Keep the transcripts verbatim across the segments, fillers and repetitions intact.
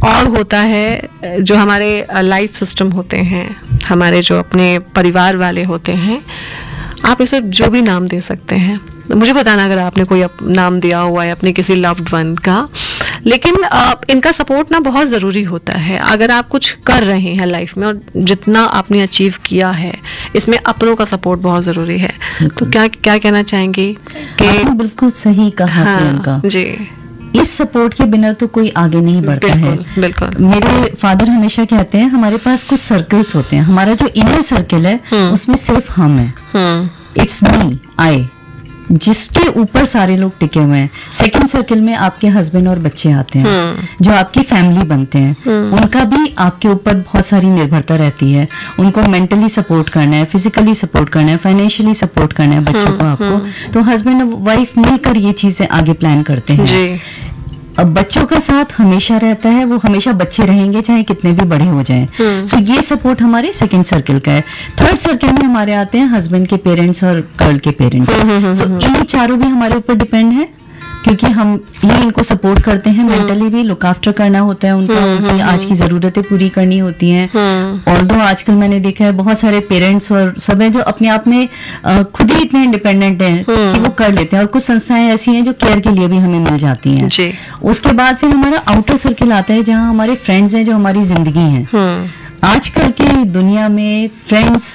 और होता है जो हमारे लाइफ सिस्टम होते हैं, हमारे जो अपने परिवार वाले होते हैं, आप इसे जो भी नाम दे सकते हैं, मुझे बताना अगर आपने कोई नाम दिया हुआ है अपने किसी लव्ड वन का, लेकिन आ, इनका सपोर्ट ना बहुत ज़रूरी होता है। अगर आप कुछ कर रहे हैं लाइफ में और जितना आपने अचीव किया है, इसमें अपनों का सपोर्ट बहुत ज़रूरी है। तो क्या क्या कहना चाहेंगी कि बिल्कुल सही कहा प्रियंका जी, इस सपोर्ट के बिना तो कोई आगे नहीं बढ़ता है। बिल्कुल। मेरे फादर हमेशा कहते हैं हमारे पास कुछ सर्कल्स होते हैं, हमारा जो इनर सर्कल है उसमें सिर्फ हम है, इट्स मी, आई, जिसके ऊपर सारे लोग टिके हुए हैं। सेकंड सर्कल में आपके हस्बैंड और बच्चे आते हैं, जो आपकी फैमिली बनते हैं। उनका भी आपके ऊपर बहुत सारी निर्भरता रहती है, उनको मेंटली सपोर्ट करना है, फिजिकली सपोर्ट करना है, फाइनेंशियली सपोर्ट करना है बच्चों को आपको। तो हस्बैंड और वाइफ मिलकर ये चीजें आगे प्लान करते हैं जी। अब बच्चों का साथ हमेशा रहता है, वो हमेशा बच्चे रहेंगे चाहे कितने भी बड़े हो जाएं। सो so, ये सपोर्ट हमारे सेकंड सर्कल का है। थर्ड सर्कल में हमारे आते हैं हस्बैंड के पेरेंट्स और गर्ल के पेरेंट्स। सो so, इन चारों भी हमारे ऊपर डिपेंड है, क्योंकि हम ये इनको सपोर्ट करते हैं, मेंटली भी लुक आफ्टर करना होता है उनका, उनकी आज की जरूरतें पूरी करनी होती हैं। ऑल्दो आजकल मैंने देखा है बहुत सारे पेरेंट्स और सब हैं जो अपने आप में खुद ही इतने इंडिपेंडेंट हैं कि वो कर लेते हैं, और कुछ संस्थाएं ऐसी हैं जो केयर के लिए भी हमें मिल जाती हैं। उसके बाद फिर हमारा आउटर सर्किल आता है, जहाँ हमारे फ्रेंड्स हैं जो हमारी जिंदगी है। आजकल की दुनिया में फ्रेंड्स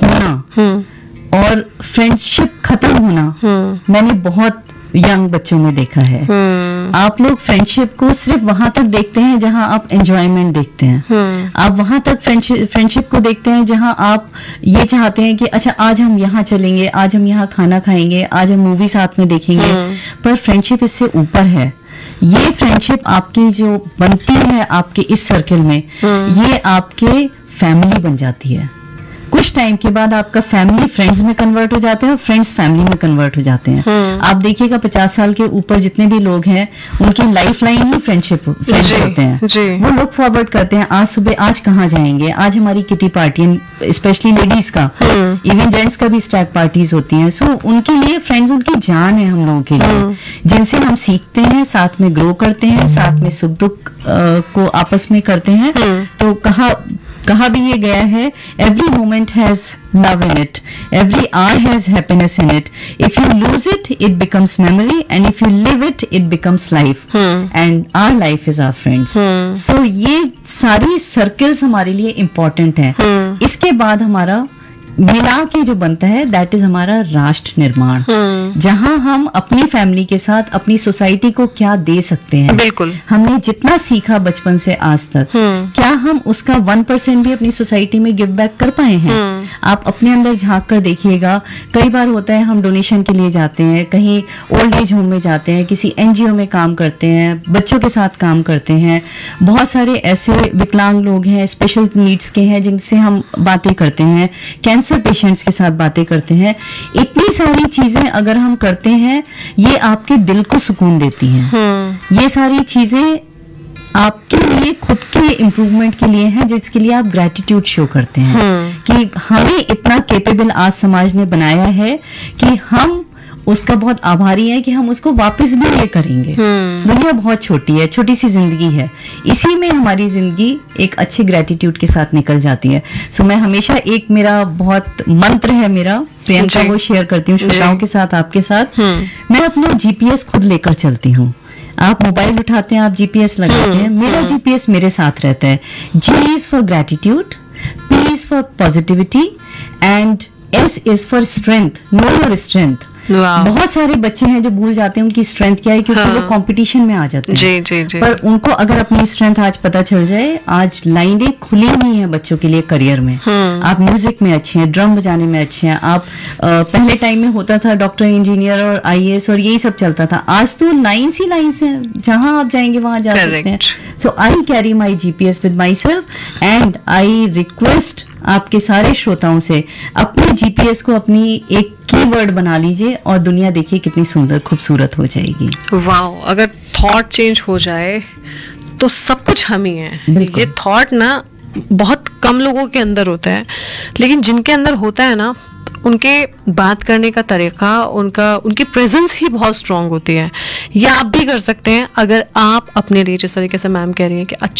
होना और फ्रेंडशिप खत्म होना मैंने बहुत यंग बच्चों में देखा है। hmm. आप लोग फ्रेंडशिप को सिर्फ वहां तक देखते हैं जहां आप एंजॉयमेंट देखते हैं। hmm. आप वहां तक फ्रेंडशिप फ्रेंडशिप को देखते हैं जहां आप ये चाहते हैं कि अच्छा आज हम यहाँ चलेंगे, आज हम यहाँ खाना खाएंगे, आज हम मूवी साथ में देखेंगे। hmm. पर फ्रेंडशिप इससे ऊपर है। ये फ्रेंडशिप आपकी जो बनती है आपके इस सर्कल में, hmm. ये आपके फैमिली बन जाती है। कुछ टाइम के बाद आपका फैमिली फ्रेंड्स में कन्वर्ट हो जाते हैं और फ्रेंड्स फैमिली में कन्वर्ट हो जाते हैं। hmm. आप देखिएगा पचास साल के ऊपर जितने भी लोग हैं उनकी लाइफ लाइन ही फ्रेंडशिप फ्रेंड्स होते हैं जी। वो लुक फॉरवर्ड करते हैं, आज सुबह आज कहाँ जाएंगे, आज हमारी किटी पार्टी, स्पेशली लेडीज का, इवन जेंट्स का भी स्टैग पार्टीज होती हैं। सो so, उनके लिए फ्रेंड्स उनकी जान है हम लोगों के लिए, hmm. जिनसे हम सीखते हैं, साथ में ग्रो करते हैं, साथ में सुख दुख को आपस में करते हैं। hmm. तो कहा कहा भी ये गया है, every moment has love in it, every hour has happiness in it, if you lose it it becomes memory, and if you live it it becomes life, and our life is our friends. सो ये सारी circles हमारे लिए important हैं। hmm. इसके बाद हमारा मिला के जो बनता है दैट इज हमारा राष्ट्र निर्माण, hmm. जहां हम अपनी फैमिली के साथ अपनी सोसाइटी को क्या दे सकते हैं। बिल्कुल। हमने जितना सीखा बचपन से आज तक, hmm. क्या हम उसका वन परसेंट भी अपनी सोसाइटी में गिव बैक कर पाए हैं। hmm. आप अपने अंदर झांक कर देखिएगा। कई बार होता है हम डोनेशन के लिए जाते हैं, कहीं ओल्ड एज होम में जाते हैं, किसी एनजीओ में काम करते हैं, बच्चों के साथ काम करते हैं। बहुत सारे ऐसे विकलांग लोग हैं, स्पेशल नीड्स के हैं, जिनसे हम बातें करते हैं, कैंसर पेशेंट्स के साथ बातें करते हैं। इतनी सारी चीजें अगर हम करते हैं, ये आपके दिल को सुकून देती हैं। hmm. ये सारी चीजें आपके लिए खुद के इम्प्रूवमेंट के लिए है, जिसके लिए आप ग्रेटिट्यूड शो करते हैं। hmm. कि हमें इतना कैपेबल आज समाज ने बनाया है कि हम उसका बहुत आभारी है कि हम उसको वापस भी ये करेंगे। hmm. दुनिया बहुत छोटी है, छोटी सी जिंदगी है, इसी में हमारी जिंदगी एक अच्छे ग्रेटिट्यूड के साथ निकल जाती है। सो so, मैं हमेशा एक मेरा बहुत मंत्र है मेरा, प्रियंका, वो शेयर करती हूँ श्रोताओं के साथ, आपके साथ। hmm. मैं अपना जीपीएस खुद लेकर चलती हूँ। आप मोबाइल उठाते हैं, आप जीपीएस लगाते हैं, मेरा जीपीएस मेरे साथ रहता है। जी is for gratitude, P is for positivity, and S is for strength, know your strength. बहुत सारे बच्चे हैं जो भूल जाते हैं उनकी स्ट्रेंथ क्या है, क्योंकि हाँ. वो कंपटीशन में आ जाते हैं। जी, जी, जी. पर उनको अगर अपनी स्ट्रेंथ आज पता चल जाए, आज लाइनें खुली हुई हैं बच्चों के लिए करियर में। hmm. आप म्यूजिक में अच्छे हैं, ड्रम बजाने में अच्छे हैं, आप आ, पहले टाइम में होता था डॉक्टर, इंजीनियर और आईएएस और यही सब चलता था। आज तो लाइन्स ही लाइन्स हैं, जहां आप जाएंगे वहां जा सकते हैं। सो I carry my GPS with my self, and I request आपके सारे श्रोताओं से अपने जीपीएस को अपनी एक कीवर्ड बना लीजिए और दुनिया देखिए कितनी सुंदर खूबसूरत हो जाएगी। वाओ, अगर थॉट चेंज हो जाए तो सब कुछ हम ही है। ये थॉट ना बहुत कम लोगों के अंदर होता है, लेकिन जिनके अंदर होता है ना, उनके बात करने का तरीका, उनका उनकी प्रेजेंस ही बहुत स्ट्रांग होती है। ये आप भी कर सकते हैं अगर आप अपने लिए, जिस तरीके से मैम कह रही हैं कि